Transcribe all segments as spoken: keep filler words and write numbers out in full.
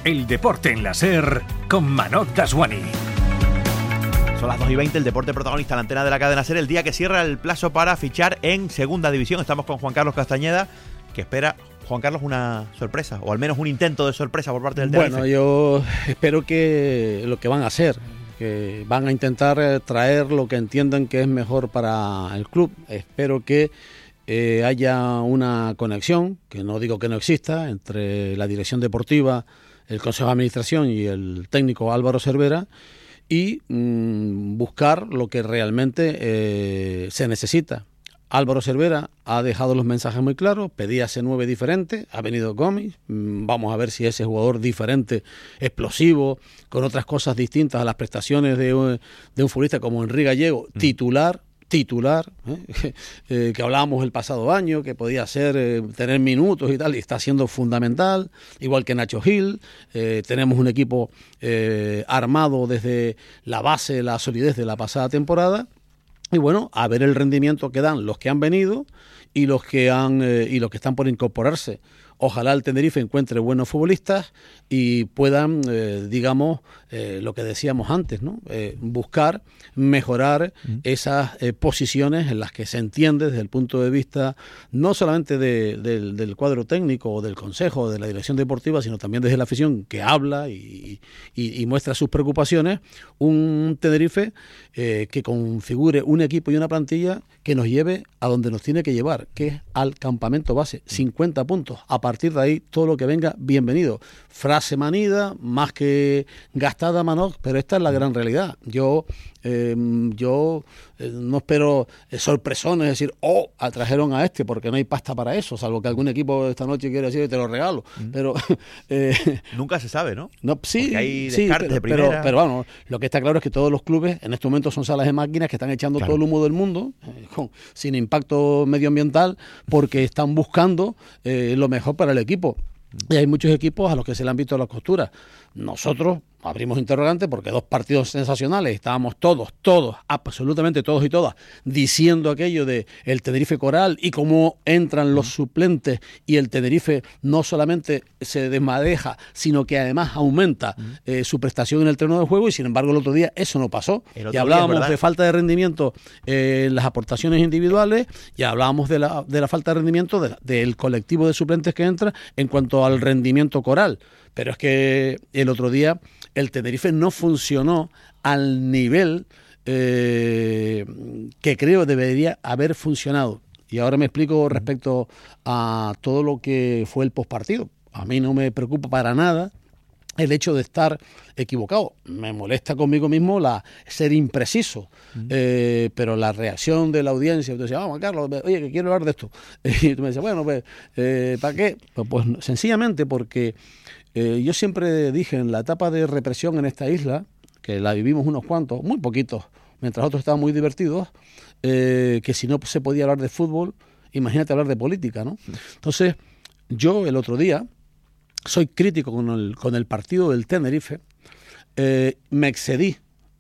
El deporte en la SER con Manot Daswani. Son las dos y veinte, el deporte protagonista, la antena de la cadena SER, el día que cierra el plazo para fichar en segunda división. Estamos con Juan Carlos Castañeda, que espera, Juan Carlos, una sorpresa, o al menos un intento de sorpresa por parte del Tenerife. Bueno, yo espero que lo que van a hacer, que van a intentar traer lo que entiendan que es mejor para el club. Espero que eh, haya una conexión, que no digo que no exista, entre la dirección deportiva, el Consejo de Administración y el técnico Álvaro Cervera, y mmm, buscar lo que realmente eh, se necesita. Álvaro Cervera ha dejado los mensajes muy claros, pedía C nueve diferente, ha venido Gómez, mmm, vamos a ver si ese jugador diferente, explosivo, con otras cosas distintas a las prestaciones de, un, de un futbolista como Henry Gallego, mm. titular, titular, ¿eh? eh, que hablábamos el pasado año, que podía ser eh, tener minutos y tal, y está siendo fundamental, igual que Nacho Gil. Eh, tenemos un equipo eh, armado desde la base, la solidez de la pasada temporada, y bueno, a ver el rendimiento que dan los que han venido y los que han eh, y los que están por incorporarse. Ojalá el Tenerife encuentre buenos futbolistas y puedan, eh, digamos, eh, lo que decíamos antes, ¿no? Eh, buscar mejorar mm. esas eh, posiciones en las que se entiende desde el punto de vista no solamente de, de, del cuadro técnico o del consejo o de la dirección deportiva, sino también desde la afición que habla y, y, y muestra sus preocupaciones, un Tenerife eh, que configure un equipo y una plantilla que nos lleve a donde nos tiene que llevar, que es al campamento base, cincuenta puntos. A partir de ahí, todo lo que venga, bienvenido. Frase manida, más que gastada, Manot, pero esta es la gran realidad. Yo eh, yo eh, no espero eh, sorpresones, es decir, oh, atrajeron a este, porque no hay pasta para eso, salvo que algún equipo esta noche quiere decir, te lo regalo. Mm. Pero eh, nunca se sabe, ¿no? no sí, porque hay sí, descartes pero, de primera. Pero, pero bueno, lo que está claro es que todos los clubes en este momento son salas de máquinas que están echando claro. todo el humo del mundo, eh, con, sin impacto medioambiental, porque están buscando eh, lo mejor para el equipo. Y hay muchos equipos a los que se le han visto las costuras. Nosotros abrimos interrogantes porque dos partidos sensacionales, estábamos todos, todos, absolutamente todos y todas, diciendo aquello de el Tenerife Coral y cómo entran los suplentes y el Tenerife no solamente se desmadeja, sino que además aumenta eh, su prestación en el terreno de juego, y sin embargo el otro día eso no pasó. Ya hablábamos día, de falta de rendimiento eh, en las aportaciones individuales, ya hablábamos de la, de la falta de rendimiento de, del colectivo de suplentes que entra en cuanto al rendimiento coral. Pero es que el otro día el Tenerife no funcionó al nivel eh, que creo debería haber funcionado. Y ahora me explico respecto a todo lo que fue el postpartido. A mí no me preocupa para nada el hecho de estar equivocado. Me molesta conmigo mismo la ser impreciso, uh-huh. eh, pero la reacción de la audiencia, tú decías, vamos, Carlos, oye, que quiero hablar de esto. Y tú me decías, bueno, pues, eh, ¿para qué? Pues, pues sencillamente porque eh, yo siempre dije en la etapa de represión en esta isla, que la vivimos unos cuantos, muy poquitos, mientras otros estaban muy divertidos, eh, que si no se podía hablar de fútbol, imagínate hablar de política, ¿no? Entonces, yo el otro día soy crítico con el, con el partido del Tenerife, eh, me excedí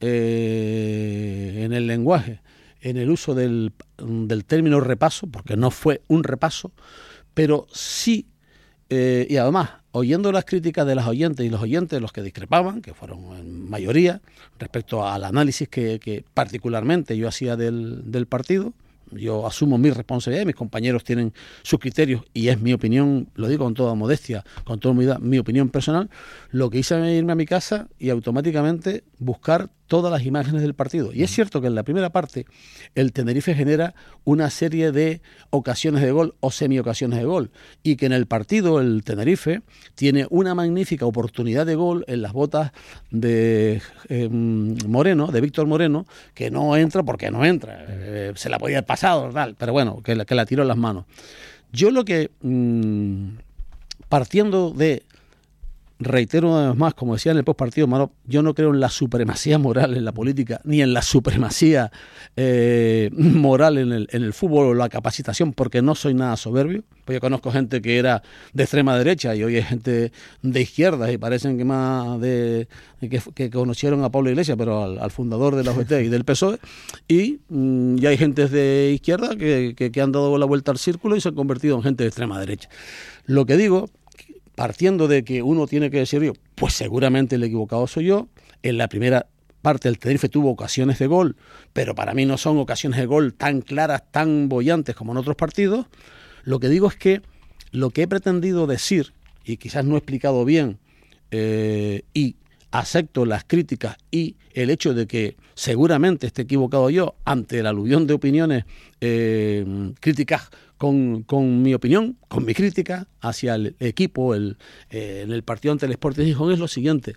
eh, en el lenguaje, en el uso del, del término repaso, porque no fue un repaso, pero sí, eh, y además, oyendo las críticas de las oyentes y los oyentes, los que discrepaban, que fueron en mayoría, respecto al análisis que, que particularmente yo hacía del, del partido, yo asumo mi responsabilidad, mis compañeros tienen sus criterios y es mi opinión, lo digo con toda modestia, con toda humildad, mi opinión personal. Lo que hice es irme a mi casa y automáticamente buscar todas las imágenes del partido. Y es cierto que en la primera parte el Tenerife genera una serie de ocasiones de gol o semi-ocasiones de gol, y que en el partido el Tenerife tiene una magnífica oportunidad de gol en las botas de eh, Moreno, de Víctor Moreno, que no entra porque no entra, eh, se la podía haber pasado, tal, pero bueno, que la, que la tiró en las manos. Yo lo que, mmm, partiendo de, reitero una vez más, como decía en el postpartido, Manot, yo no creo en la supremacía moral en la política, ni en la supremacía eh, moral en el, en el fútbol o la capacitación, porque no soy nada soberbio. Pues yo conozco gente que era de extrema derecha y hoy es gente de izquierda y parecen que más de que, que conocieron a Pablo Iglesias, pero al, al fundador de la O G T y del P S O E, y mmm, ya hay gente de izquierda que, que, que han dado la vuelta al círculo y se han convertido en gente de extrema derecha. Lo que digo, partiendo de que uno tiene que decir yo, pues seguramente el equivocado soy yo. En la primera parte el Tenerife tuvo ocasiones de gol, pero para mí no son ocasiones de gol tan claras, tan bollantes como en otros partidos. Lo que digo es que lo que he pretendido decir, y quizás no he explicado bien, eh, y acepto las críticas y el hecho de que seguramente esté equivocado yo ante el aluvión de opiniones eh, críticas con, con mi opinión, con mi crítica hacia el equipo el, eh, en el partido ante el Sporting de Gijón, es lo siguiente.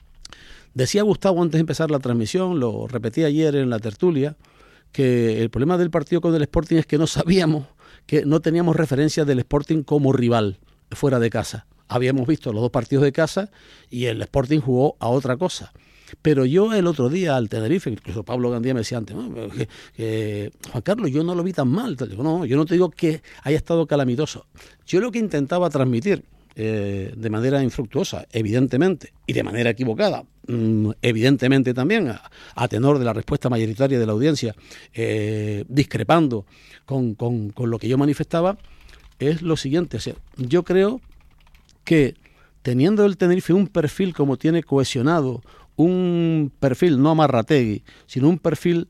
Decía Gustavo antes de empezar la transmisión, lo repetí ayer en la tertulia, que el problema del partido con el Sporting es que no sabíamos, que no teníamos referencia del Sporting como rival fuera de casa. Habíamos visto los dos partidos de casa y el Sporting jugó a otra cosa. Pero yo el otro día al Tenerife, incluso Pablo Gandía me decía antes, ¿no? que, que, Juan Carlos, yo no lo vi tan mal. Digo, no, yo no te digo que haya estado calamitoso. Yo lo que intentaba transmitir eh, de manera infructuosa, evidentemente, y de manera equivocada, mmm, evidentemente también, a, a tenor de la respuesta mayoritaria de la audiencia, eh, discrepando con, con, con lo que yo manifestaba, es lo siguiente. O sea, yo creo que teniendo el Tenerife un perfil como tiene cohesionado, un perfil no amarrategui, sino un perfil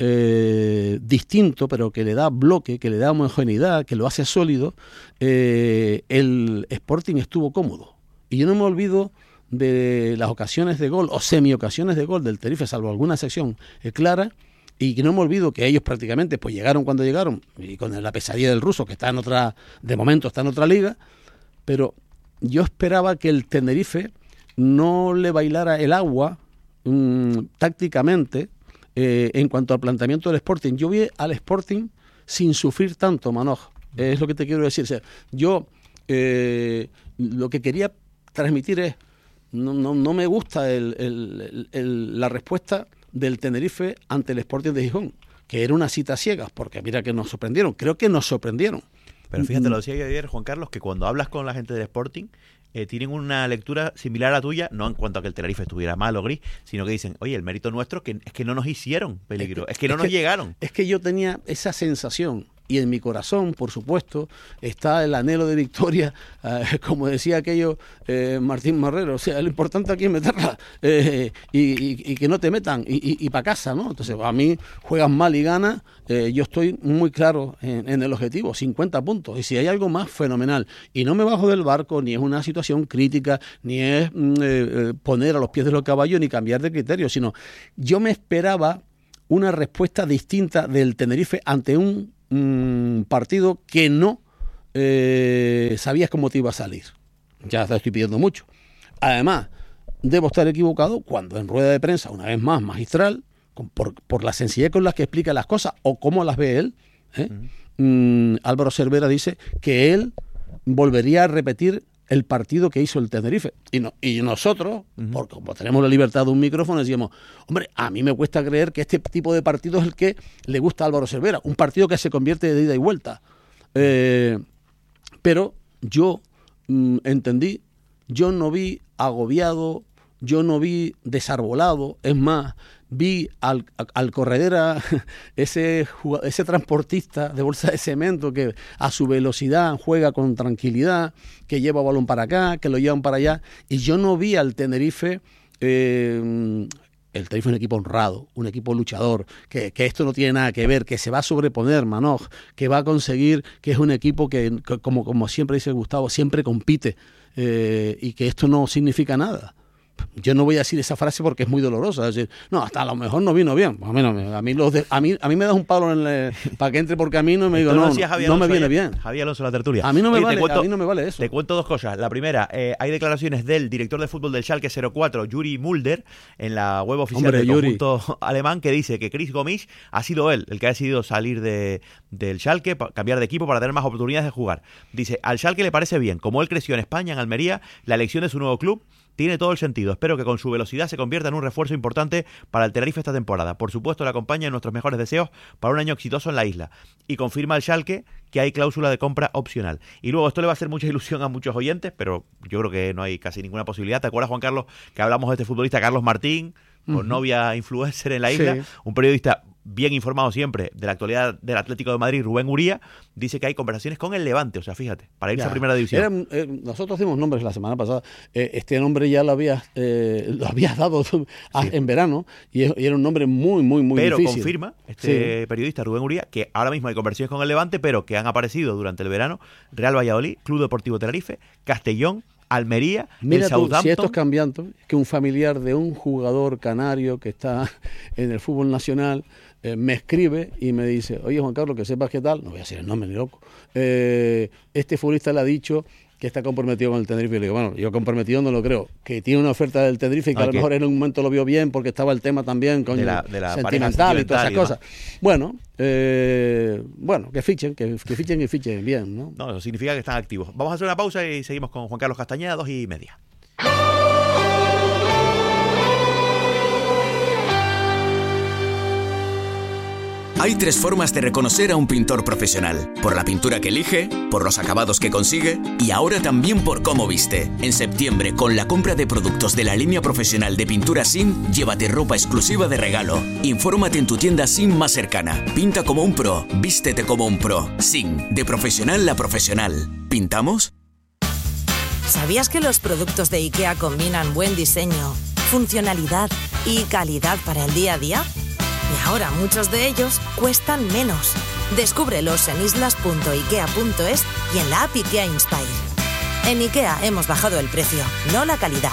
eh, distinto, pero que le da bloque, que le da homogeneidad, que lo hace sólido, eh, el Sporting estuvo cómodo. Y yo no me olvido de las ocasiones de gol, o semi-ocasiones de gol del Tenerife, salvo alguna sección eh, clara, y que no me olvido que ellos prácticamente pues llegaron cuando llegaron, y con la pesadilla del ruso, que está en otra, de momento está en otra liga, pero yo esperaba que el Tenerife no le bailara el agua mmm, tácticamente eh, en cuanto al planteamiento del Sporting. Yo vi al Sporting sin sufrir tanto, Manoj, es lo que te quiero decir. O sea, yo eh, lo que quería transmitir es, no, no, no me gusta el, el, el, el, la respuesta del Tenerife ante el Sporting de Gijón, que era una cita ciegas, porque mira que nos sorprendieron, creo que nos sorprendieron. Pero fíjate, lo decía yo ayer, Juan Carlos, que cuando hablas con la gente del Sporting, eh, tienen una lectura similar a la tuya, no en cuanto a que el Tenerife estuviera mal o gris, sino que dicen, oye, el mérito nuestro que, es que no nos hicieron peligro, es que, es que no es nos que, llegaron. Es que yo tenía esa sensación, y en mi corazón, por supuesto, está el anhelo de victoria, eh, como decía aquello eh, Martín Marrero, o sea, lo importante aquí es meterla eh, y, y, y que no te metan, y, y, y para casa, ¿no? Entonces, a mí juegas mal y ganas, eh, yo estoy muy claro en, en el objetivo, cincuenta puntos, y si hay algo más, fenomenal. Y no me bajo del barco, ni es una situación crítica, ni es eh, poner a los pies de los caballos, ni cambiar de criterio, sino yo me esperaba una respuesta distinta del Tenerife ante un un partido que no eh, sabías cómo te iba a salir. Ya te estoy pidiendo mucho. Además, debo estar equivocado cuando en rueda de prensa, una vez más magistral, con, por, por la sencillez con la que explica las cosas o cómo las ve él, ¿eh? uh-huh. mm, Álvaro Cervera dice que él volvería a repetir el partido que hizo el Tenerife. Y, no, y nosotros, uh-huh. porque como tenemos la libertad de un micrófono, decíamos, hombre, a mí me cuesta creer que este tipo de partido es el que le gusta a Álvaro Cervera, un partido que se convierte de ida y vuelta. Eh, pero yo mm, entendí, yo no vi agobiado, yo no vi desarbolado, es más, vi al, al corredera, ese, ese transportista de bolsa de cemento que a su velocidad juega con tranquilidad, que lleva balón para acá, que lo llevan para allá, y yo no vi al Tenerife, eh, el Tenerife es un equipo honrado, un equipo luchador, que, que esto no tiene nada que ver, que se va a sobreponer, Manoj, que va a conseguir, que es un equipo que, que como, como siempre dice Gustavo, siempre compite, eh, y que esto no significa nada. Yo no voy a decir esa frase porque es muy dolorosa, es decir, no, hasta a lo mejor no vino bien. A mí, no, a mí, los de, a mí, a mí me das un palo en el, para que entre por camino y me digo, no, no, no me viene bien. Javier Alonso, la tertulia. A mí no me, Oye, vale, cuento, a mí no me vale eso. Te cuento dos cosas. La primera, eh, hay declaraciones del director de fútbol del Schalke cero cuatro, Yuri Mulder, en la web oficial Hombre, del Yuri. conjunto alemán, que dice que Chris Gomis ha sido él el que ha decidido salir de, del Schalke, cambiar de equipo para tener más oportunidades de jugar. Dice, al Schalke le parece bien, como él creció en España, en Almería, la elección de su nuevo club tiene todo el sentido. Espero que con su velocidad se convierta en un refuerzo importante para el Tenerife esta temporada. Por supuesto, le acompaña en nuestros mejores deseos para un año exitoso en la isla. Y confirma el Schalke que hay cláusula de compra opcional. Y luego, esto le va a hacer mucha ilusión a muchos oyentes, pero yo creo que no hay casi ninguna posibilidad. ¿Te acuerdas, Juan Carlos, que hablamos de este futbolista, Carlos Martín? con Uh-huh. novia influencer en la isla, Sí. un periodista bien informado siempre de la actualidad del Atlético de Madrid, Rubén Uría, dice que hay conversaciones con el Levante, o sea, fíjate, para irse Ya. a primera división. Era, eh, nosotros dimos nombres la semana pasada. Eh, este nombre ya lo habías, eh, lo habías dado a, Sí. en verano y, es- y era un nombre muy, muy, muy pero difícil. confirma este periodista Rubén Uría que ahora mismo hay conversaciones con el Levante, pero que han aparecido durante el verano Real Valladolid, Club Deportivo Tenerife, Castellón, Almería, Mira el tú, Southampton. si estos cambiando, que un familiar de un jugador canario que está en el fútbol nacional eh, me escribe y me dice, oye Juan Carlos, que sepas qué tal, no voy a decir el nombre ni loco, eh, este futbolista le ha dicho que está comprometido con el Tenerife. Y le digo, bueno, yo comprometido no lo creo, que tiene una oferta del Tenerife y que Ah, a lo que- mejor en un momento lo vio bien porque estaba el tema también con De la- de la pareja sentimental y todas esas sentimental y cosas. Bueno, eh, bueno, que fichen, que, que fichen y fichen bien, ¿no? No, eso significa que están activos. Vamos a hacer una pausa y seguimos con Juan Carlos Castañeda, dos y media. Hay tres formas de reconocer a un pintor profesional: por la pintura que elige, por los acabados que consigue y ahora también por cómo viste. En septiembre, con la compra de productos de la línea profesional de pintura S I M, llévate ropa exclusiva de regalo. Infórmate en tu tienda S I M más cercana. Pinta como un pro, vístete como un pro. S I M, de profesional a profesional. ¿Pintamos? ¿Sabías que los productos de IKEA combinan buen diseño, funcionalidad y calidad para el día a día? Y ahora muchos de ellos cuestan menos. Descúbrelos en islas punto ikea punto es y en la app IKEA Inspire. En IKEA hemos bajado el precio, no la calidad.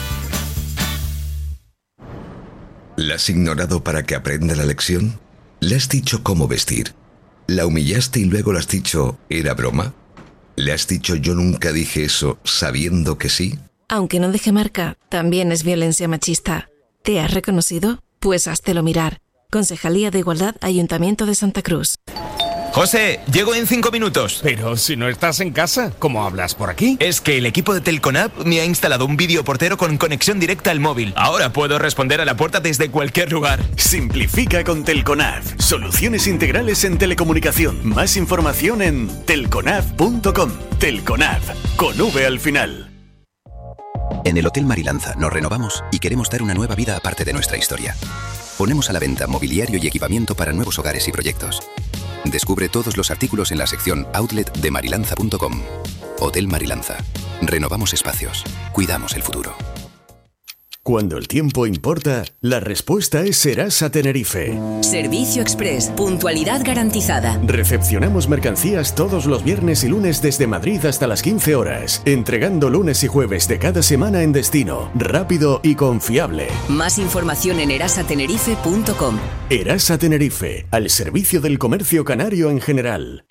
¿La has ignorado para que aprenda la lección? ¿Le has dicho cómo vestir? ¿La humillaste y luego le has dicho ¿era broma? ¿Le has dicho yo nunca dije eso sabiendo que sí? Aunque no deje marca, también es violencia machista. ¿Te has reconocido? Pues háztelo mirar. Concejalía de Igualdad, Ayuntamiento de Santa Cruz. José, llego en cinco minutos. Pero si no estás en casa, ¿cómo hablas por aquí? Es que el equipo de Telconap me ha instalado un videoportero con conexión directa al móvil. Ahora puedo responder a la puerta desde cualquier lugar. Simplifica con Telconaf. Soluciones integrales en telecomunicación. Más información en telconaf punto com. Telconaf, con V al final. En el Hotel Marilanza nos renovamos y queremos dar una nueva vida aparte de nuestra historia. Ponemos a la venta mobiliario y equipamiento para nuevos hogares y proyectos. Descubre todos los artículos en la sección Outlet de marilanza punto com. Hotel Marilanza. Renovamos espacios. Cuidamos el futuro. Cuando el tiempo importa, la respuesta es Serasa Tenerife. Servicio Express, puntualidad garantizada. Recepcionamos mercancías todos los viernes y lunes desde Madrid hasta las quince horas, entregando lunes y jueves de cada semana en destino, rápido y confiable. Más información en erasa tenerife punto com. Erasa Tenerife, al servicio del comercio canario en general.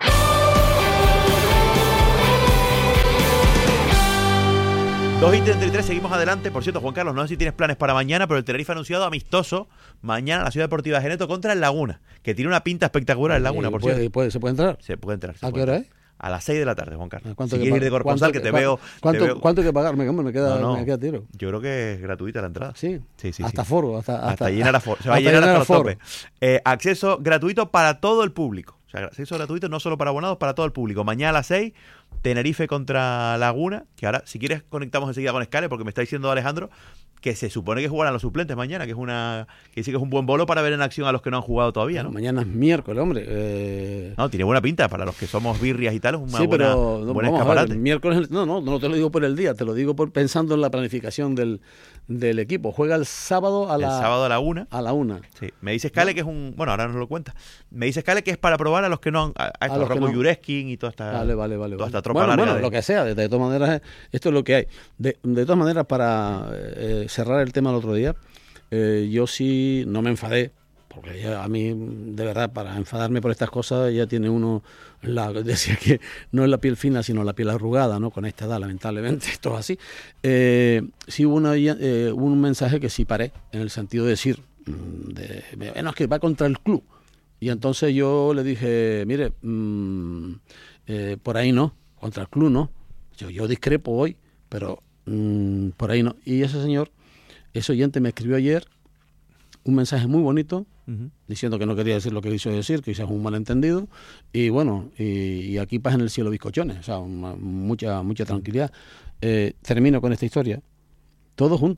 dos y treinta y tres, seguimos adelante. Por cierto, Juan Carlos, no sé si tienes planes para mañana, pero el Tenerife ha anunciado amistoso mañana en la Ciudad Deportiva de Geneto contra el Laguna, que tiene una pinta espectacular el Laguna, por puede, cierto. puede, ¿Se puede entrar? Se puede entrar. Se ¿A puede qué hora entrar. es? A las seis de la tarde, Juan Carlos. ¿Cuánto Si que quieres ir pa- de corresponsal, que cuánto te que- veo... ¿Cuánto, te veo- cuánto hay que pagar? Me, me queda, No, no. me queda tiro. Yo creo que es gratuita la entrada. Sí, sí, sí. hasta sí. foro. Hasta, hasta, Hasta llenar aforo. Se va a hasta llenar hasta llenar los aforo. topes. Eh, acceso gratuito para todo el público. O sea, acceso gratuito no solo para abonados, para todo el público. Mañana a las seis, Tenerife contra Laguna, que ahora, si quieres, conectamos enseguida con Scale, porque me está diciendo Alejandro que se supone que jugarán los suplentes mañana, que es una que dice que es un buen bolo para ver en acción a los que no han jugado todavía, ¿no? Bueno, mañana es miércoles, hombre. Eh... No, tiene buena pinta para los que somos birrias y tal, es una sí, buena, pero un no, buen vamos a escaparate. ver, miércoles, no, no, no te lo digo por el día, te lo digo por pensando en la planificación del, del equipo. Juega el sábado a la El sábado a la una. A la una. Sí. Me dice Scale que es un, bueno, ahora nos lo cuenta. Me dice Scale que es para probar a los que no han, a, a estos, los que Rocco no. Yureskin y toda esta, Vale, vale, vale. toda vale. esta tropa bueno, larga bueno, de- lo que sea, de, de todas maneras, esto es lo que hay. De, de todas maneras, para eh, cerrar el tema el otro día, eh, yo sí no me enfadé, porque ya a mí, de verdad, para enfadarme por estas cosas, ya tiene uno, la, decía que no es la piel fina, sino la piel arrugada, ¿no? Con esta edad, lamentablemente, esto es así. Eh, sí hubo, una, eh, hubo un mensaje que sí paré, en el sentido de decir, mm, de, bueno, es que va contra el club. Y entonces yo le dije, mire, mmm, eh, por ahí no, contra el club no. Yo, yo discrepo hoy, pero mmm, por ahí no. Y ese señor, ese oyente me escribió ayer un mensaje muy bonito, uh-huh. diciendo que no quería decir lo que quiso decir, que quizás es un malentendido. Y bueno, y, y aquí pasa en el cielo bizcochones, o sea, una, mucha, mucha tranquilidad. Eh, termino con esta historia. Todos juntos.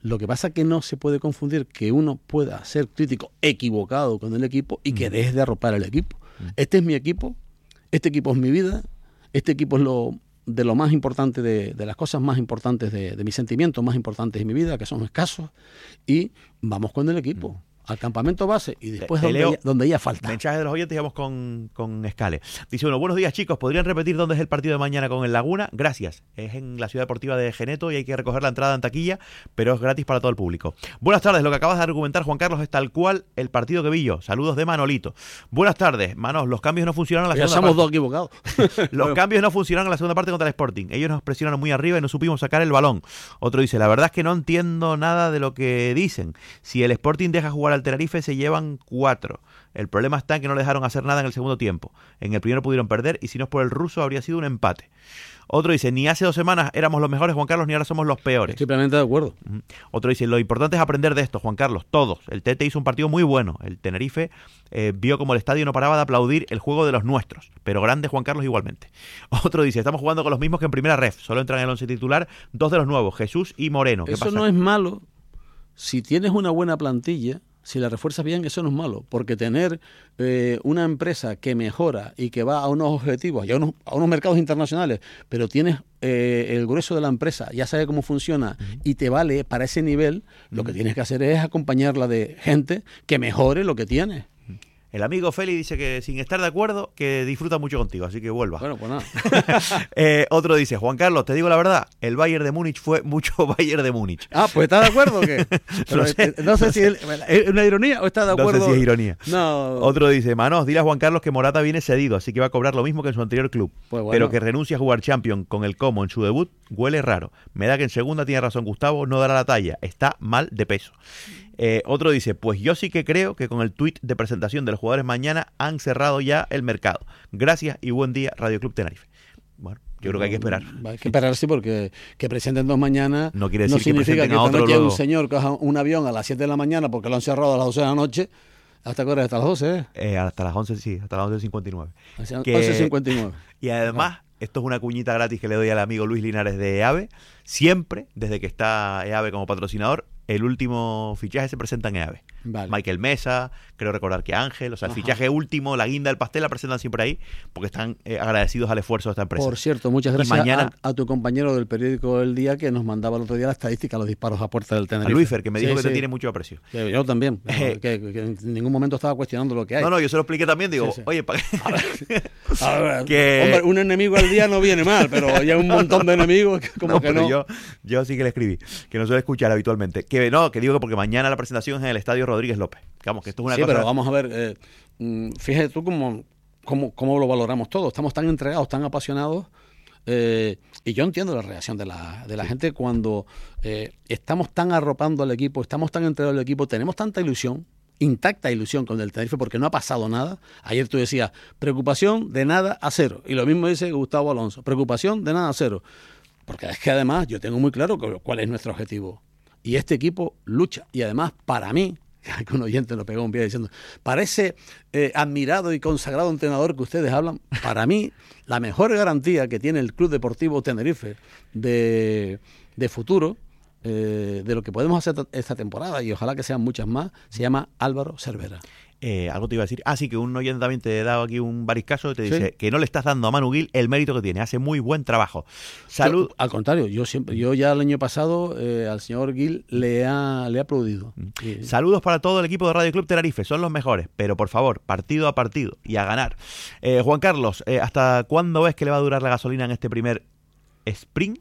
Lo que pasa es que no se puede confundir que uno pueda ser crítico equivocado con el equipo y que deje de arropar al equipo. Este es mi equipo, este equipo es mi vida, este equipo es lo de lo más importante, de, de las cosas más importantes de, de mis sentimientos más importantes de mi vida, que son escasos, y vamos con el equipo. Mm. Al campamento base y después te, te donde, leo ella, donde ella falta. Mensaje de los oyentes, digamos, con, con Escale. Dice uno, buenos días chicos, ¿podrían repetir dónde es el partido de mañana con el Laguna? Gracias. Es en la ciudad deportiva de Geneto y hay que recoger la entrada en taquilla, pero es gratis para todo el público. Buenas tardes, lo que acabas de argumentar, Juan Carlos, es tal cual el partido que vi yo. Saludos de Manolito. Buenas tardes, Manos, los cambios no funcionaron en la ya segunda somos parte. dos equivocados. Los cambios no funcionaron en la segunda parte contra el Sporting. Ellos nos presionaron muy arriba y no supimos sacar el balón. Otro dice, la verdad es que no entiendo nada de lo que dicen. Si el Sporting deja jugar al Tenerife, se lleva cuatro. El problema está en que no le dejaron hacer nada en el segundo tiempo. En el primero pudieron perder y si no es por el ruso habría sido un empate. Otro dice, ni hace dos semanas éramos los mejores, Juan Carlos, ni ahora somos los peores. Estoy plenamente de acuerdo. Otro dice, lo importante es aprender de esto, Juan Carlos, todos. El Tete hizo un partido muy bueno. El Tenerife eh, vio como el estadio no paraba de aplaudir el juego de los nuestros. Pero grande Juan Carlos igualmente. Otro dice, estamos jugando con los mismos que en primera ref. Solo entran en el once titular dos de los nuevos, Jesús y Moreno. ¿Qué Eso pasa? no es malo. Si tienes una buena plantilla, si la refuerzas bien, eso no es malo, porque tener eh, una empresa que mejora y que va a unos objetivos y a unos, a unos mercados internacionales, pero tienes eh, el grueso de la empresa, ya sabe cómo funciona uh-huh. y te vale para ese nivel, lo uh-huh. que tienes que hacer es acompañarla de gente que mejore lo que tiene. El amigo Feli dice que sin estar de acuerdo, que disfruta mucho contigo, así que vuelva. Bueno, pues nada. eh, otro dice, Juan Carlos, te digo la verdad, el Bayern de Múnich fue mucho Bayern de Múnich. Ah, pues ¿estás de acuerdo o qué? Pero, no, sé. no sé si es, es una ironía o está de acuerdo. No sé si es ironía. No. Otro dice, Manos, dile a Juan Carlos que Morata viene cedido, así que va a cobrar lo mismo que en su anterior club. Pues bueno. Pero que renuncia a jugar Champions con el Como en su debut, huele raro. Me da que en segunda tiene razón Gustavo, no dará la talla, está mal de peso. Eh, otro dice, pues yo sí que creo que con el tuit de presentación de los jugadores mañana han cerrado ya el mercado. Gracias y buen día, Radio Club Tenerife. Bueno, yo creo que hay que esperar. Hay que esperar, sí, porque que presenten dos mañana no quiere decir no significa que, que a otro esta noche luego. Un señor coja un avión a las siete de la mañana porque lo han cerrado a las doce de la noche. ¿Hasta qué hora? ¿Hasta las doce? ¿eh? Eh, hasta las once, sí, hasta las once cincuenta y nueve. once cincuenta y nueve. Y además, esto es una cuñita gratis que le doy al amigo Luis Linares de EAVE. Siempre, desde que está EAVE como patrocinador, el último fichaje se presenta en EAVE. Vale. Michael Mesa, creo recordar que Ángel, o sea, el Ajá. fichaje último, la guinda del pastel la presentan siempre ahí porque están eh, agradecidos al esfuerzo de esta empresa. Por cierto, muchas gracias mañana, a, a tu compañero del periódico El Día que nos mandaba el otro día la estadística, los disparos a puerta del Tenerife. A Luisfer, que me dijo sí, que sí. te tiene mucho aprecio. Sí, yo también, que, que, que en ningún momento estaba cuestionando lo que hay. No, no, yo se lo expliqué también, digo, sí, sí. oye, para a ver, que... hombre, un enemigo al día no viene mal, pero hay un montón de enemigos que como no, que pero no. Yo, yo sí que le escribí, que no suele escuchar habitualmente. Que no, que digo que porque mañana la presentación es en el Estadio Rodríguez López. Vamos, que esto es una sí, cosa... pero vamos a ver, eh, fíjate tú cómo, cómo, cómo lo valoramos todo. Estamos tan entregados, tan apasionados, eh, y yo entiendo la reacción de la, de la sí. gente cuando eh, estamos tan arropando al equipo, estamos tan entregados al equipo, tenemos tanta ilusión, intacta ilusión con el Tenerife porque no ha pasado nada. Ayer tú decías, preocupación de nada a cero. Y lo mismo dice Gustavo Alonso, preocupación de nada a cero. Porque es que además yo tengo muy claro cuál es nuestro objetivo. Y este equipo lucha. Y además, para mí, que un oyente nos pegó un pie diciendo, para ese eh, admirado y consagrado entrenador que ustedes hablan, para mí, la mejor garantía que tiene el Club Deportivo Tenerife de, de futuro, eh, de lo que podemos hacer esta temporada, y ojalá que sean muchas más, se llama Álvaro Cervera. Eh, algo te iba a decir. Ah, sí, que un oyente también te he dado aquí un bariscazo y te dice ¿Sí? que no le estás dando a Manu Gil el mérito que tiene. Hace muy buen trabajo. Salud. Yo, al contrario, yo siempre, yo ya el año pasado eh, al señor Gil le ha, le ha aplaudido. Sí. Saludos para todo el equipo de Radio Club Tenerife. Son los mejores, pero por favor, partido a partido y a ganar. Eh, Juan Carlos, eh, ¿hasta cuándo ves que le va a durar la gasolina en este primer sprint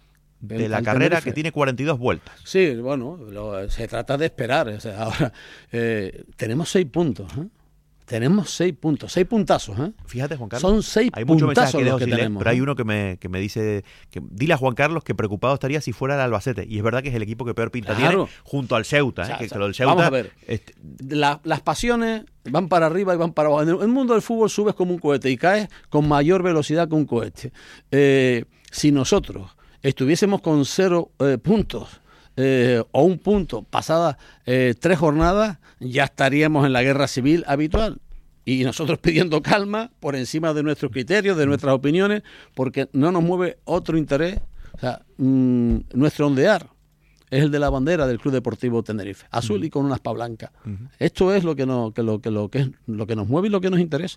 de el, la el carrera Tenerife? Que tiene cuarenta y dos vueltas? Sí, bueno, lo, se trata de esperar. O sea, ahora eh, tenemos seis puntos, ¿eh? Tenemos seis puntos, seis puntazos, ¿eh? Fíjate, Juan Carlos. Son seis hay muchos mensajes puntazos que, los que sin leer, tenemos. Pero ¿eh? hay uno que me, que me dice, que dile a Juan Carlos que preocupado estaría si fuera el Albacete. Y es verdad que es el equipo que peor pinta claro. tiene, junto al Ceuta. O sea, ¿eh? que, o sea, que lo del Ceuta, vamos a ver, este... la, las pasiones van para arriba y van para abajo. En el, el mundo del fútbol subes como un cohete y caes con mayor velocidad que un cohete. Eh, si nosotros estuviésemos con cero eh, puntos, Eh, o un punto pasadas eh, tres jornadas, ya estaríamos en la guerra civil habitual y nosotros pidiendo calma por encima de nuestros criterios, de nuestras opiniones, porque no nos mueve otro interés. O sea, mmm, nuestro ondear es el de la bandera del Club Deportivo Tenerife, azul uh-huh. y con una aspa blanca. Uh-huh. Esto es lo que nos, que lo, que lo que es lo que nos mueve y lo que nos interesa.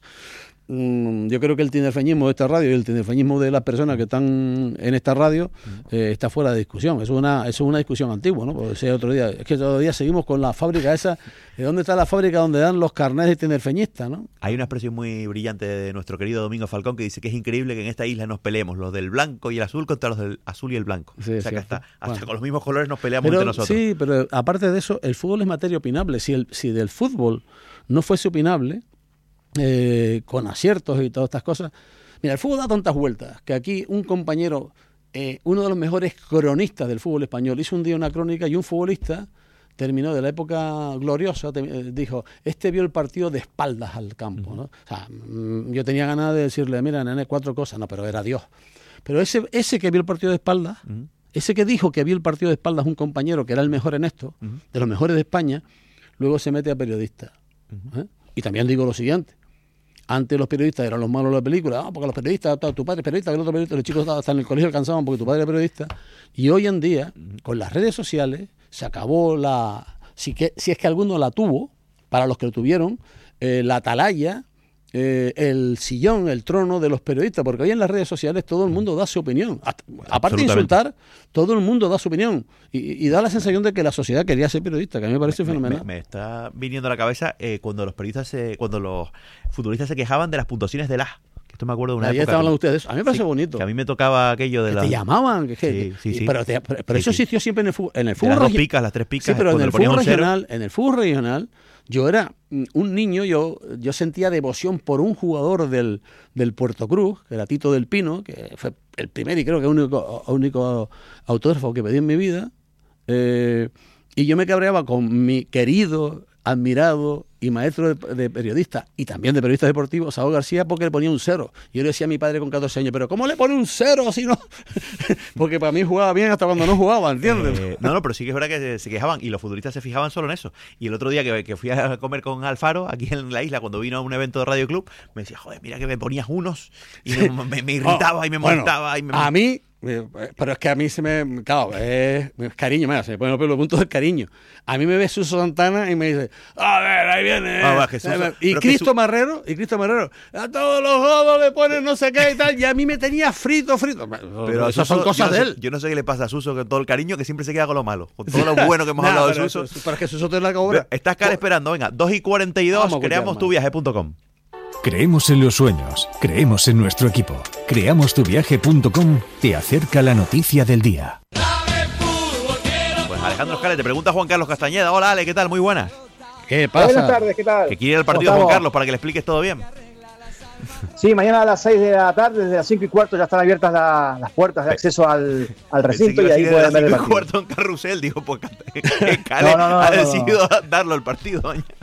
Mm, yo creo que el tinerfeñismo de esta radio y el tinerfeñismo de las personas que están en esta radio uh-huh. eh, está fuera de discusión. Eso es una, eso es una discusión antigua, ¿no? Porque ese otro día, es que todavía seguimos con la fábrica esa. ¿De dónde está la fábrica donde dan los carnets de tinerfeñistas, no? Hay una expresión muy brillante de nuestro querido Domingo Falcón que dice que es increíble que en esta isla nos peleemos los del blanco y el azul contra los del azul y el blanco. Sí, o sea sí, que hasta, hasta bueno. con los mismos colores nos peleamos pero, entre nosotros. Sí, pero aparte de eso, el fútbol es materia opinable. Si, el, si del fútbol no fuese opinable, eh, con aciertos y todas estas cosas... Mira, el fútbol da tantas vueltas que aquí un compañero, eh, uno de los mejores cronistas del fútbol español, hizo un día una crónica y un futbolista... terminó de la época gloriosa, te, eh, dijo, este vio el partido de espaldas al campo, uh-huh. ¿no? O sea, mm, yo tenía ganas de decirle, mira, nene, cuatro cosas, no, pero era Dios. Pero ese ese que vio el partido de espaldas, uh-huh. ese que dijo que vio el partido de espaldas un compañero que era el mejor en esto, uh-huh. de los mejores de España, luego se mete a periodista. Uh-huh. ¿eh? Y también digo lo siguiente, antes los periodistas eran los malos de la película, ah, porque los periodistas, tu padre es periodista, el otro periodista, los chicos hasta en el colegio alcanzaban porque tu padre era periodista, y hoy en día, uh-huh. con las redes sociales, se acabó la... Si, que, si es que alguno la tuvo, para los que lo tuvieron, eh, la atalaya, eh, el sillón, el trono de los periodistas, porque hoy en las redes sociales todo el mundo da su opinión. Hasta, aparte de insultar, todo el mundo da su opinión. Y, y da la sensación de que la sociedad quería ser periodista, que a mí me parece me, fenomenal. Me, me está viniendo a la cabeza eh, cuando los periodistas, se, cuando los futbolistas se quejaban de las puntuaciones del A. Esto me acuerdo de una Ahí época. estaban que, ustedes. A mí me parece sí, bonito. Que a mí me tocaba aquello de que la... te llamaban. Que, sí, sí, sí. Pero, te, pero, pero sí, eso sí. existió siempre en el fútbol. En el fútbol las dos regi- picas, las tres picas. Sí, pero en el fútbol regional, cero. en el fútbol regional, yo era un niño, yo, yo sentía devoción por un jugador del, del Puerto Cruz, que era Tito del Pino, que fue el primer y creo que único, único autógrafo que pedí en mi vida. Eh, y yo me cabreaba con mi querido, admirado y maestro de, de periodista y también de periodista deportivo, Saúl García, porque le ponía un cero. Yo le decía a mi padre con catorce años, pero ¿cómo le pone un cero si no? Porque para mí jugaba bien hasta cuando no jugaba, ¿entiendes? Eh, no, no, pero sí que es verdad que se, se quejaban y los futbolistas se fijaban solo en eso. Y el otro día que, que fui a comer con Alfaro, aquí en la isla, cuando vino a un evento de Radio Club, me decía, joder, mira que me ponías unos y me, me, me irritaba oh, y me molestaba. Bueno, y me... A mí... Pero es que a mí se me... Claro, es, es cariño, mira, se me pone los pelos puntos del cariño. A mí me ve Suso Santana y me dice, a ver, ahí viene. Ah, va, Jesús, y Cristo su... Marrero, y Cristo Marrero, a todos los jodos le ponen no sé qué y tal, y a mí me tenía frito, frito. Pero esas son cosas yo no de él. Sé, yo no sé qué le pasa a Suso con todo el cariño, que siempre se queda con lo malo. Con todo lo bueno que hemos nah, hablado de Suso. Eso, para que Suso te la cobra. Estás cara esperando, venga, dos y cuarenta y dos, creamos tu viaje punto com. Creemos en los sueños, creemos en nuestro equipo. creamos tu viaje punto com te acerca la noticia del día. Pues Alejandro Escale, te pregunta Juan Carlos Castañeda. Hola Ale, ¿qué tal? Muy buenas. ¿Qué pasa? Buenas tardes, ¿qué tal? Que quiere ir al partido Juan Carlos para que le expliques todo bien. Sí, mañana a las seis de la tarde, desde las cinco y cuarto ya están abiertas la, las puertas de acceso al, al recinto y ahí pueden ver el partido. cinco y cuarto en Carrusel, digo, pues Cale no, no, no, ha no, decidido no, no. darlo el partido.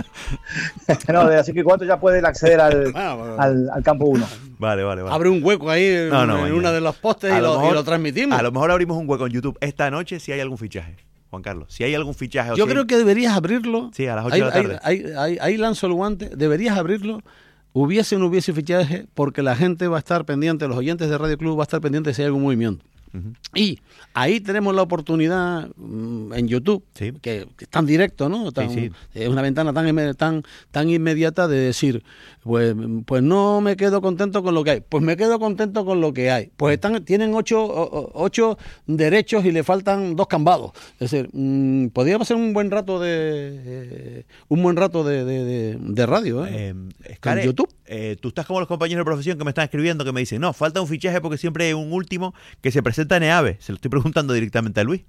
No, desde las cinco y cuarto ya pueden acceder al, al, al campo uno. Vale, vale, vale. Abre un hueco ahí en, no, no, en una de los postes y lo, mejor, y lo transmitimos. A lo mejor abrimos un hueco en YouTube esta noche si hay algún fichaje. Juan Carlos, si hay algún fichaje. Yo o creo si que deberías abrirlo. Sí, a las ocho ahí, de la tarde. Ahí, ahí, ahí, ahí lanzo el guante. Deberías abrirlo. Hubiese o no hubiese fichaje, porque la gente va a estar pendiente, los oyentes de Radio Club va a estar pendiente si hay algún movimiento. Uh-huh. Y ahí tenemos la oportunidad mmm, en YouTube, sí. que, que es tan directo, ¿no? Tan, sí, sí. Es una ventana tan, tan, tan inmediata de decir, pues, pues no me quedo contento con lo que hay. Pues me quedo contento con lo que hay. Pues están, tienen ocho, ocho derechos y le faltan dos cambados. Es decir, mmm, podría ser un buen rato de eh, un buen rato de, de, de, de radio, ¿eh? eh Escale, en YouTube. Eh, tú estás como los compañeros de profesión que me están escribiendo que me dicen, no, falta un fichaje porque siempre hay un último que se presenta en EAVE. Se lo estoy preguntando directamente a Luis.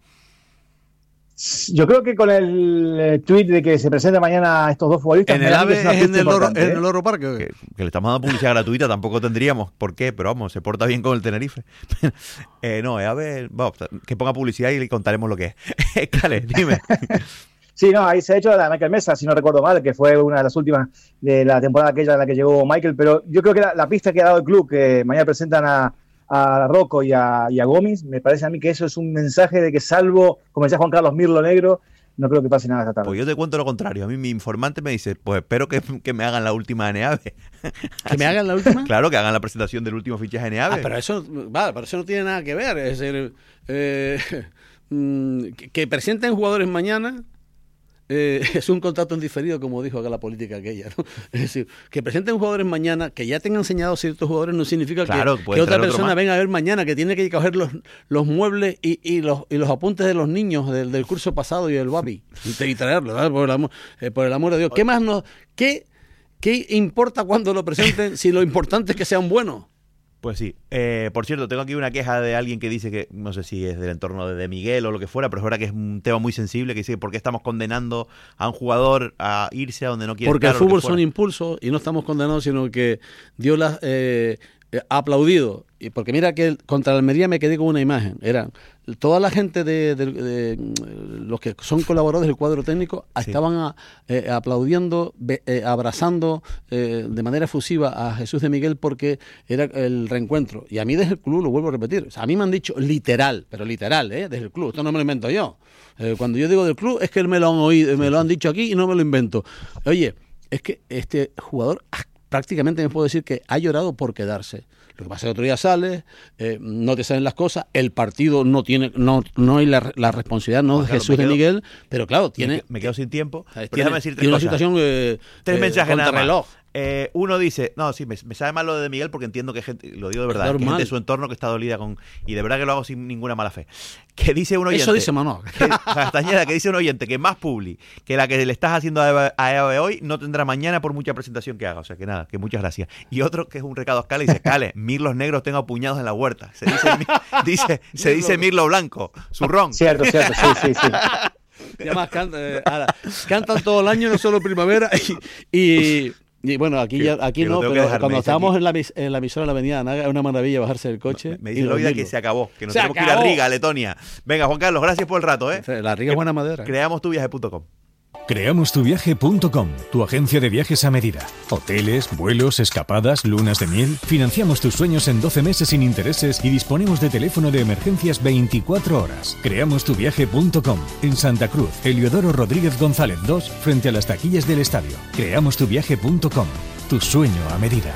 Yo creo que con el tweet de que se presenta mañana estos dos futbolistas... En el AVE es, es en el, oro, ¿eh? en el Oro Parque. Que, que le estamos dando publicidad gratuita, tampoco tendríamos por qué, pero vamos, se porta bien con el Tenerife. eh, no, EAVE, vamos, que ponga publicidad y le contaremos lo que es. Escale, dime. Sí, no, ahí se ha hecho la de Michael Mesa, si no recuerdo mal, que fue una de las últimas de la temporada aquella en la que llegó Michael, pero yo creo que la, la pista que ha dado el club, que mañana presentan a, a Rocco y a, y a Gómez, me parece a mí que eso es un mensaje de que salvo, como decía Juan Carlos Mirlo Negro, no creo que pase nada esta tarde. Pues yo te cuento lo contrario, a mí mi informante me dice, pues espero que, que me hagan la última en EAVE. ¿Que me hagan la última? Claro, que hagan la presentación del último fichaje en EAVE. Ah, pero eso, vale, pero eso no tiene nada que ver, es decir... Eh, mmm, que, que presenten jugadores mañana. Eh, es un contrato en diferido, como dijo acá la política aquella, ¿no? Es decir, que presenten jugadores mañana, que ya tengan enseñado ciertos jugadores, no significa claro, que, que otra persona otro venga a ver mañana, que tiene que coger los, los muebles y, y, los, y los apuntes de los niños del, del curso pasado y el babi, y, y traerlo, ¿verdad? Por el amor, eh, por el amor de Dios. ¿Qué más nos, qué, qué importa cuando lo presenten si lo importante es que sean buenos? Pues sí. Eh, por cierto, tengo aquí una queja de alguien que dice que, no sé si es del entorno de, de Miguel o lo que fuera, pero es verdad que es un tema muy sensible, que dice, ¿por qué estamos condenando a un jugador a irse a donde no quiere Porque estar? el fútbol son impulsos y no estamos condenados, sino que Dios las eh, ha aplaudido. Y porque mira que contra la Almería me quedé con una imagen. Era toda la gente de, de, de, de los que son colaboradores del cuadro técnico sí. estaban a, eh, aplaudiendo, be, eh, abrazando eh, de manera efusiva a Jesús de Miguel porque era el reencuentro. Y a mí desde el club, lo vuelvo a repetir, o sea, a mí me han dicho literal, pero literal, ¿eh? Desde el club, esto no me lo invento yo. Eh, cuando yo digo del club es que me lo han oído, me lo han dicho aquí y no me lo invento. Oye, es que este jugador prácticamente me puedo decir que ha llorado por quedarse. Lo que pasa es que otro día sales, eh, no te salen las cosas, el partido no tiene, no, no hay la, la responsabilidad no de Jesús de Miguel, pero claro, tiene. Me, me quedo sin tiempo. Tiene, déjame decir tres tiene una cosas. situación eh, tres eh, mensajes nada más. reloj. Eh, uno dice, no, sí, me, me sabe mal lo de Miguel porque entiendo que hay gente, lo digo de verdad, que hay gente de su entorno que está dolida con, y de verdad que lo hago sin ninguna mala fe. Que dice un oyente. Eso dice Manolo. Que, Castañeda, que dice un oyente que más publi que la que le estás haciendo a Eva, a Eva de hoy no tendrá mañana por mucha presentación que haga. O sea que nada, que muchas gracias. Y otro que es un recado a escala y dice, Cale, mirlos negros tengo apuñados en la huerta. Se dice, dice, se dice mirlo blanco, zurrón. Cierto, cierto, sí, sí, sí. Y además canta, eh, ahora, cantan todo el año, no solo primavera. Y, y, y bueno, aquí, ya, aquí no, pero cuando estábamos en la, en la emisora en la avenida Naga, es una maravilla bajarse del coche. Me dice Loida que se acabó, que nos se tenemos acabó. que ir a Riga, Letonia. Venga, Juan Carlos, gracias por el rato. ¿eh? La Riga es buena madera. Creamos tu viaje punto com. creamos tu viaje punto com, tu agencia de viajes a medida. Hoteles, vuelos, escapadas, lunas de miel. Financiamos tus sueños en doce meses sin intereses y disponemos de teléfono de emergencias veinticuatro horas. creamos tu viaje punto com, en Santa Cruz, Heliodoro Rodríguez González dos, frente a las taquillas del estadio. creamos tu viaje punto com, tu sueño a medida.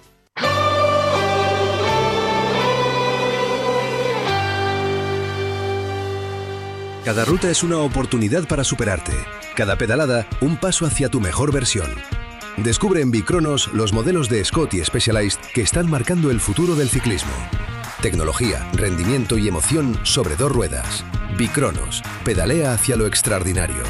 Cada ruta es una oportunidad para superarte. Cada pedalada, un paso hacia tu mejor versión. Descubre en Bicronos los modelos de Scott y Specialized que están marcando el futuro del ciclismo. Tecnología, rendimiento y emoción sobre dos ruedas. Bicronos. Pedalea hacia lo extraordinario.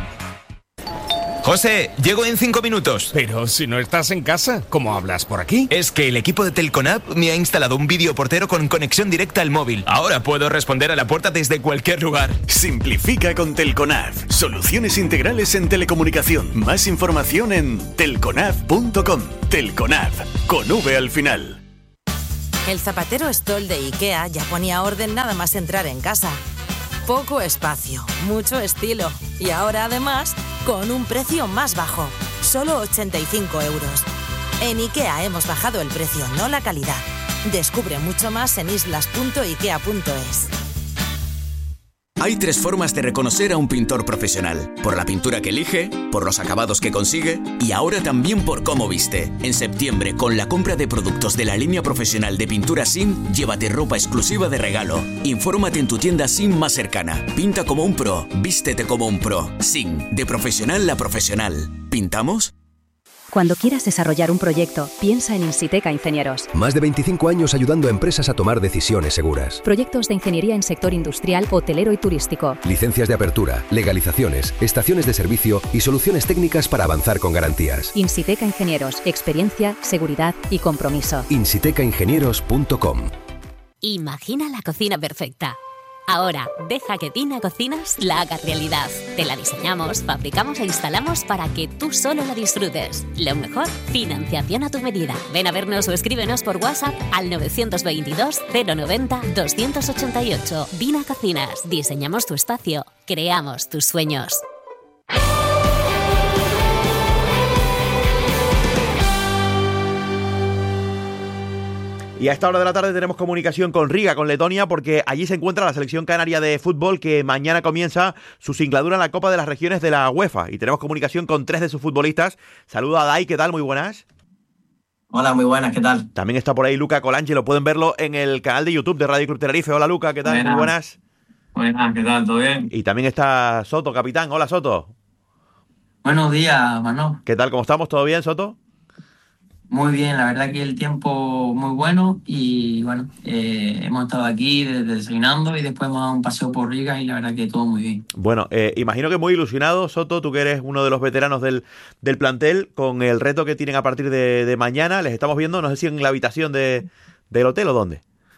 José, llego en cinco minutos. Pero si no estás en casa, ¿cómo hablas por aquí? Es que el equipo de Telconab me ha instalado un videoportero con conexión directa al móvil. Ahora puedo responder a la puerta desde cualquier lugar. Simplifica con Telconab. Soluciones integrales en telecomunicación. Más información en telconab punto com. Telconab, con V al final. El zapatero Stoll de IKEA ya ponía orden nada más entrar en casa. Poco espacio, mucho estilo. Y ahora además, con un precio más bajo. Solo ochenta y cinco euros. En IKEA hemos bajado el precio, no la calidad. Descubre mucho más en islas punto ikea punto es. Hay tres formas de reconocer a un pintor profesional. Por la pintura que elige, por los acabados que consigue y ahora también por cómo viste. En septiembre, con la compra de productos de la línea profesional de pintura S I M, llévate ropa exclusiva de regalo. Infórmate en tu tienda S I M más cercana. Pinta como un pro, vístete como un pro. S I M, de profesional a profesional. ¿Pintamos? Cuando quieras desarrollar un proyecto, piensa en Insiteca Ingenieros. Más de veinticinco años ayudando a empresas a tomar decisiones seguras. Proyectos de ingeniería en sector industrial, hotelero y turístico. Licencias de apertura, legalizaciones, estaciones de servicio y soluciones técnicas para avanzar con garantías. Insiteca Ingenieros. Experiencia, seguridad y compromiso. insiteca ingenieros punto com. Imagina la cocina perfecta. Ahora, deja que Tina Cocinas la haga realidad. Te la diseñamos, fabricamos e instalamos para que tú solo la disfrutes. Lo mejor, financiación a tu medida. Ven a vernos o escríbenos por WhatsApp al nueve dos dos, cero noventa, doscientos ochenta y ocho. Tina Cocinas, diseñamos tu espacio, creamos tus sueños. Y a esta hora de la tarde tenemos comunicación con Riga, con Letonia, porque allí se encuentra la selección canaria de fútbol que mañana comienza su singladura en la Copa de las Regiones de la UEFA. Y tenemos comunicación con tres de sus futbolistas. Saluda a Dai, ¿qué tal? Muy buenas. Hola, muy buenas, ¿qué tal? También está por ahí Luca Colangelo, pueden verlo en el canal de YouTube de Radio Club Tenerife. Hola Luca, ¿qué tal? Buenas. Muy buenas. Buenas, ¿qué tal? ¿Todo bien? Y también está Soto, capitán. Hola, Soto. Buenos días, Manolo. ¿Qué tal? ¿Cómo estamos? ¿Todo bien, Soto? Muy bien, la verdad que el tiempo muy bueno y bueno, eh, hemos estado aquí desayunando y después hemos dado un paseo por Riga y la verdad que todo muy bien. Bueno, eh, imagino que muy ilusionado, Soto, tú que eres uno de los veteranos del, del plantel, con el reto que tienen a partir de, de mañana. Les estamos viendo, no sé si en la habitación de, del hotel o dónde.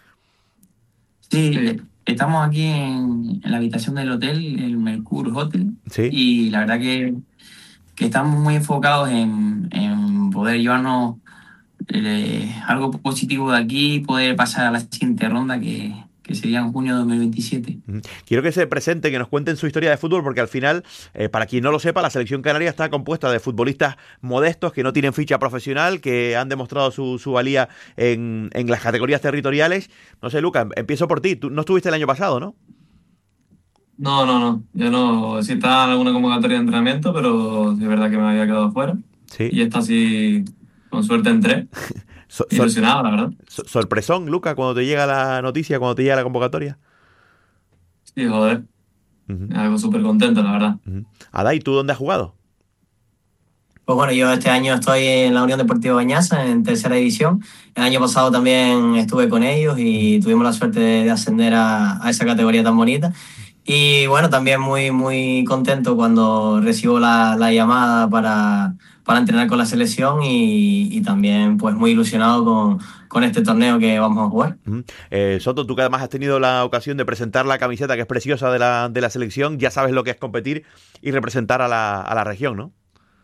Sí, estamos aquí en, en la habitación del hotel, el Mercure Hotel, sí. Y la verdad que, que estamos muy enfocados en, en poder llevarnos eh, algo positivo de aquí, poder pasar a la siguiente ronda que, que sería en junio de dos mil veintisiete. Quiero que se presenten, que nos cuenten su historia de fútbol, porque al final, eh, para quien no lo sepa, la selección canaria está compuesta de futbolistas modestos que no tienen ficha profesional, que han demostrado su, su valía en, en las categorías territoriales. No sé, Luca, empiezo por ti. Tú no estuviste el año pasado, ¿no? No, no, no. Yo no. Sí estaba en alguna convocatoria de entrenamiento, pero es verdad que me había quedado fuera. Sí. Y esta sí, con suerte entré. So, Ilusionado, la verdad. So, ¿Sorpresón, Luca, cuando te llega la noticia, cuando te llega la convocatoria? Sí, joder. Uh-huh. Algo súper contento, la verdad. Uh-huh. Adai, ¿tú dónde has jugado? Pues bueno, yo este año estoy en la Unión Deportiva Bañasa, en tercera división. El año pasado también estuve con ellos y tuvimos la suerte de, de ascender a, a esa categoría tan bonita. Y bueno, también muy, muy contento cuando recibo la, la llamada para, para entrenar con la selección y, y también pues muy ilusionado con, con este torneo que vamos a jugar. Uh-huh. eh, Soto, tú que además has tenido la ocasión de presentar la camiseta que es preciosa de la, de la selección, ya sabes lo que es competir y representar a la, a la región, ¿no?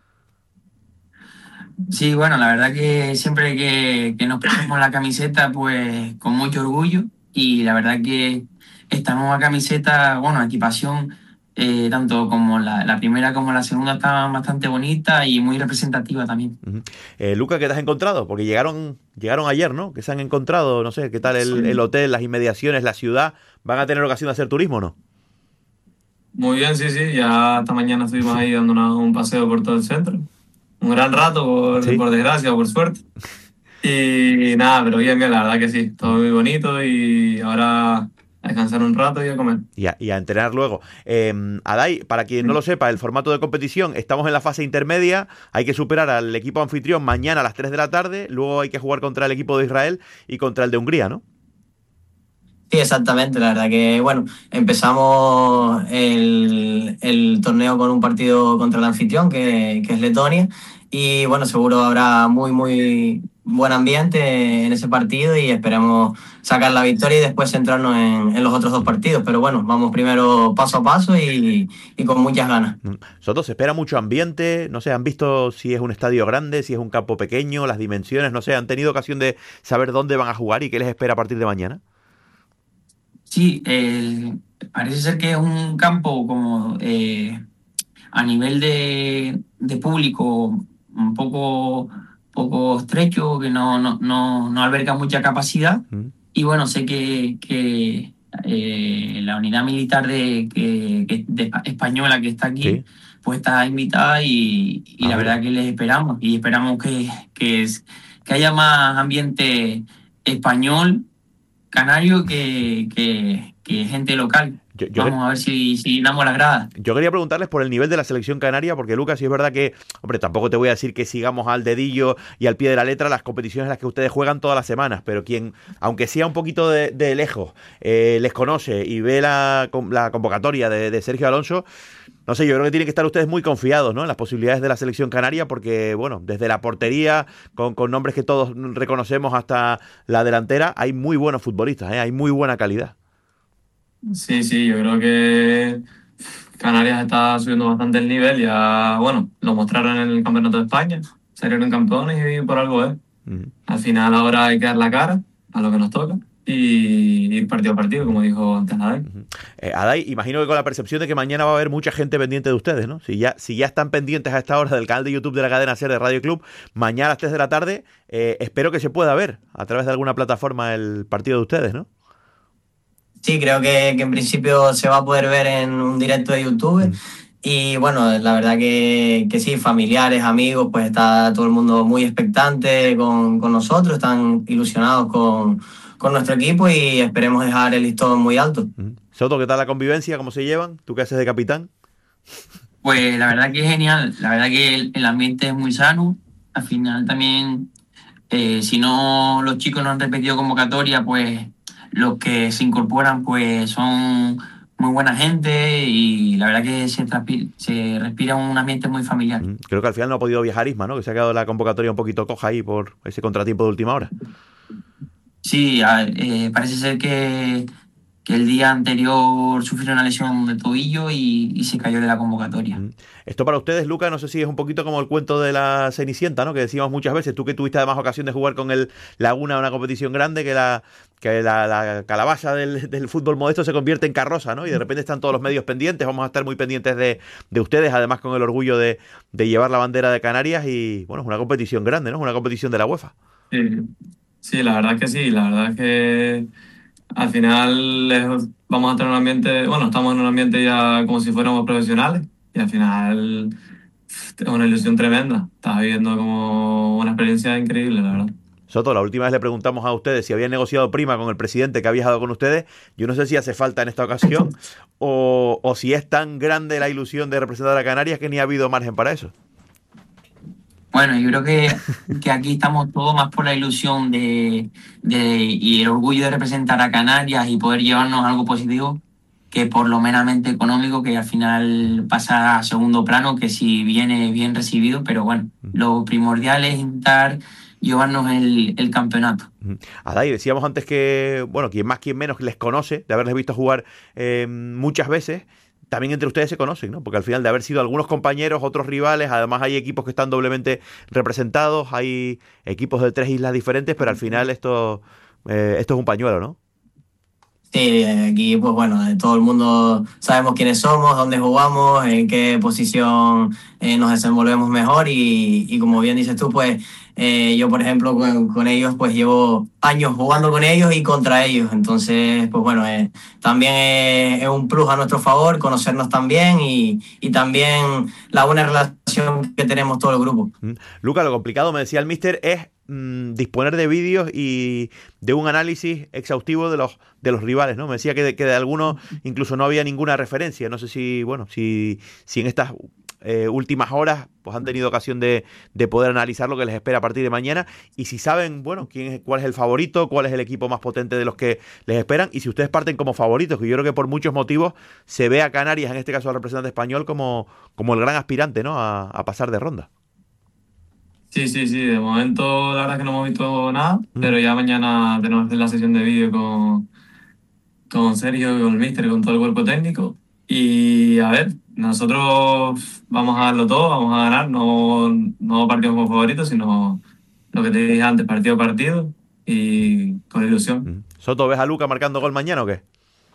Sí, bueno, la verdad que siempre que, que nos ponemos la camiseta pues con mucho orgullo y la verdad que esta nueva camiseta, bueno, equipación, eh, tanto como la, la primera como la segunda está bastante bonita y muy representativa también. Uh-huh. eh, Luca, ¿qué te has encontrado? Porque llegaron llegaron ayer, ¿no? ¿Qué se han encontrado? No sé, ¿qué tal el, sí. el hotel, las inmediaciones, la ciudad? ¿Van a tener ocasión de hacer turismo o no? Muy bien, sí, sí. Ya esta mañana estuvimos ahí dando una, un paseo por todo el centro. Un gran rato, por, ¿sí? por desgracia o por suerte. Y nada, pero bien, bien, la verdad que sí. Todo muy bonito y ahora a descansar un rato y a comer. Y a, y a entrenar luego. Eh, Adai, para quien no lo sepa, el formato de competición, estamos en la fase intermedia, hay que superar al equipo anfitrión mañana a las tres de la tarde, luego hay que jugar contra el equipo de Israel y contra el de Hungría, ¿no? Sí, exactamente, la verdad que, bueno, empezamos el, el torneo con un partido contra el anfitrión, que, que es Letonia, y bueno, seguro habrá muy, muy buen ambiente en ese partido y esperemos sacar la victoria y después centrarnos en, en los otros dos partidos, pero bueno, vamos primero paso a paso y, y con muchas ganas. Soto, se espera mucho ambiente, no sé, ¿han visto si es un estadio grande, si es un campo pequeño, las dimensiones, no sé, han tenido ocasión de saber dónde van a jugar y qué les espera a partir de mañana? Sí, eh, parece ser que es un campo como eh, a nivel de, de público un poco, poco estrecho, que no, no, no, no alberga mucha capacidad. Mm. Y bueno, sé que, que eh, la unidad militar de, que, que, de española que está aquí, ¿sí? Pues está invitada y, y ah, la verdad que les esperamos. Y esperamos que, que, es, que haya más ambiente español, canario, que, que, que gente local. Yo, yo Vamos que... a ver si, si llenamos las gradas. Yo quería preguntarles por el nivel de la selección canaria, porque Lucas, sí es verdad que, hombre, tampoco te voy a decir que sigamos al dedillo y al pie de la letra las competiciones en las que ustedes juegan todas las semanas, pero quien, aunque sea un poquito de, de lejos, eh, les conoce y ve la, la convocatoria de, de Sergio Alonso, no sé, yo creo que tienen que estar ustedes muy confiados, ¿no?, en las posibilidades de la selección canaria, porque, bueno, desde la portería, con, con nombres que todos reconocemos, hasta la delantera, hay muy buenos futbolistas, ¿eh? Hay muy buena calidad. Sí, sí, yo creo que Canarias está subiendo bastante el nivel. Ya, bueno, lo mostraron en el Campeonato de España, salieron campeones y por algo es. Uh-huh. Al final ahora hay que dar la cara a lo que nos toca y ir partido a partido, como dijo antes Adai. Uh-huh. Eh, Adai, imagino que con la percepción de que mañana va a haber mucha gente pendiente de ustedes, ¿no? Si ya, si ya están pendientes a esta hora del canal de YouTube de la cadena SER de Radio Club, mañana a las tres de la tarde, eh, espero que se pueda ver a través de alguna plataforma el partido de ustedes, ¿no? Sí, creo que, que en principio se va a poder ver en un directo de YouTube. Mm. Y bueno, la verdad que, que sí, familiares, amigos, pues está todo el mundo muy expectante con, con nosotros, están ilusionados con, con nuestro equipo y esperemos dejar el listón muy alto. Mm. Soto, ¿qué tal la convivencia? ¿Cómo se llevan? ¿Tú qué haces de capitán? Pues la verdad que es genial, la verdad que el, el ambiente es muy sano. Al final también, eh, si no los chicos no han repetido convocatoria, pues los que se incorporan pues son muy buena gente y la verdad que se, transpi- se respira un ambiente muy familiar. Creo que al final no ha podido viajar Isma, ¿no? Que se ha quedado la convocatoria un poquito coja ahí por ese contratiempo de última hora. Sí, a- eh, parece ser que, que el día anterior sufrió una lesión de tobillo y, y se cayó de la convocatoria. Esto para ustedes, Luca, no sé si es un poquito como el cuento de la Cenicienta, ¿no? Que decíamos muchas veces, tú que tuviste además ocasión de jugar con el Laguna, una competición grande, que la que la, la calabaza del, del fútbol modesto se convierte en carroza, ¿no? Y de repente están todos los medios pendientes, vamos a estar muy pendientes de, de ustedes, además con el orgullo de, de llevar la bandera de Canarias y, bueno, es una competición grande, ¿no? Es una competición de la UEFA. Sí, sí, la verdad es que sí, la verdad es que al final es- vamos a tener un ambiente, bueno, estamos en un ambiente ya como si fuéramos profesionales y al final pff, es una ilusión tremenda, estás viviendo como una experiencia increíble, la verdad. Soto, la última vez le preguntamos a ustedes si habían negociado prima con el presidente que ha viajado con ustedes. Yo no sé si hace falta en esta ocasión o, o si es tan grande la ilusión de representar a Canarias que ni ha habido margen para eso. Bueno, yo creo que, que aquí estamos todos más por la ilusión de, de y el orgullo de representar a Canarias y poder llevarnos algo positivo que por lo meramente económico, que al final pasa a segundo plano, que si viene bien recibido, pero bueno, lo primordial es intentar llevarnos el, el campeonato. Adai, decíamos antes que, bueno, quien más, quien menos les conoce, de haberles visto jugar eh, muchas veces, también entre ustedes se conocen, ¿no? Porque al final de haber sido algunos compañeros, otros rivales, además hay equipos que están doblemente representados, hay equipos de tres islas diferentes, pero al final esto, eh, esto es un pañuelo, ¿no? Sí, aquí pues bueno, eh, todo el mundo sabemos quiénes somos, dónde jugamos, en qué posición eh, nos desenvolvemos mejor y, y como bien dices tú, pues eh, yo por ejemplo con, con ellos pues llevo años jugando con ellos y contra ellos, entonces pues bueno, eh, también es, es un plus a nuestro favor conocernos también y, y también la buena relación que tenemos todo el grupo. Mm. Luca, lo complicado, me decía el míster, es mm, disponer de vídeos y de un análisis exhaustivo de los de los rivales, ¿no? Me decía que de, que de algunos incluso no había ninguna referencia. No sé si, bueno, si, si en estas eh, últimas horas pues han tenido ocasión de, de poder analizar lo que les espera a partir de mañana y si saben, bueno, quién es, cuál es el favorito, cuál es el equipo más potente de los que les esperan y si ustedes parten como favoritos, que yo creo que por muchos motivos se ve a Canarias, en este caso al representante español, como, como el gran aspirante, ¿no? A, a pasar de ronda. Sí, sí, sí, de momento la verdad es que no hemos visto nada, pero ya mañana tenemos que hacer la sesión de vídeo con, con Sergio, con el míster, con todo el cuerpo técnico y a ver, nosotros vamos a darlo todo, vamos a ganar, no, no partimos como favoritos, sino lo que te dije antes, partido a partido y con ilusión. Soto, ¿ves a Luca marcando gol mañana o qué?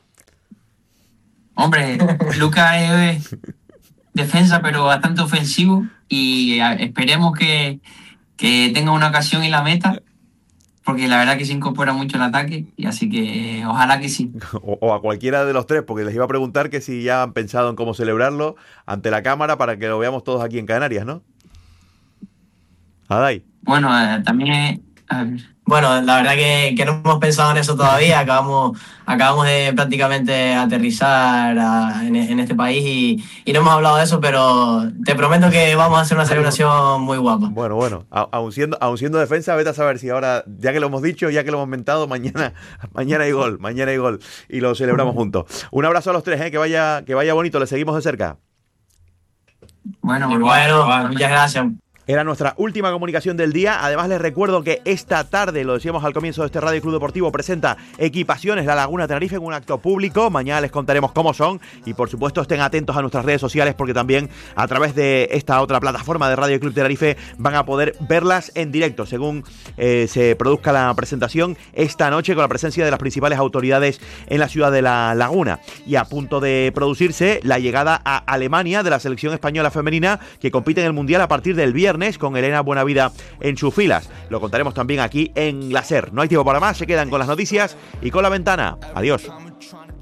Hombre, Luca es defensa pero bastante ofensivo y a- esperemos que, que tenga una ocasión y la meta porque la verdad que se incorpora mucho el ataque y así que eh, ojalá que sí. O, o a cualquiera de los tres, porque les iba a preguntar que si ya han pensado en cómo celebrarlo ante la cámara para que lo veamos todos aquí en Canarias, ¿no? Adai. Bueno, eh, también es... a ver. Bueno, la verdad que, que no hemos pensado en eso todavía, acabamos, acabamos de prácticamente aterrizar a- en, en este país y, y no hemos hablado de eso, pero te prometo que vamos a hacer una celebración muy guapa. Bueno, bueno, a- aun siendo, aun siendo defensa, vete a saber si ahora, ya que lo hemos dicho, ya que lo hemos mentado, mañana, mañana hay gol, mañana hay gol y lo celebramos juntos. Un abrazo a los tres, ¿eh? que vaya, que vaya bonito, les seguimos de cerca. Bueno, bueno, muchas gracias. Era nuestra última comunicación del día. Además, les recuerdo que esta tarde, lo decíamos al comienzo de este Radio Club Deportivo, presenta Equipaciones La Laguna Tenerife en un acto público. Mañana les contaremos cómo son y, por supuesto, estén atentos a nuestras redes sociales porque también a través de esta otra plataforma de Radio Club Tenerife van a poder verlas en directo según eh, se produzca la presentación esta noche con la presencia de las principales autoridades en la ciudad de La Laguna. Y a punto de producirse la llegada a Alemania de la selección española femenina que compite en el Mundial a partir del viernes con Elena Buenavida en sus filas. Lo contaremos también aquí en la SER. No hay tiempo para más, se quedan con las noticias y con La Ventana. Adiós.